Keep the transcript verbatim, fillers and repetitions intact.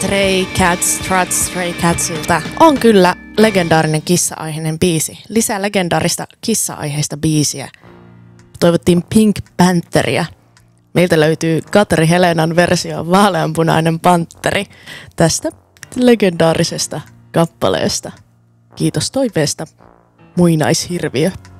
Stray Cats, Strut Stray Catsilta on kyllä legendaarinen kissa-aiheinen biisi. Lisää legendaarista kissa-aiheista biisiä. Toivottiin Pink Pantheria. Meiltä löytyy Katri Helenan versio Vaaleanpunainen pantteri tästä legendaarisesta kappaleesta. Kiitos toiveesta, muinaishirviö.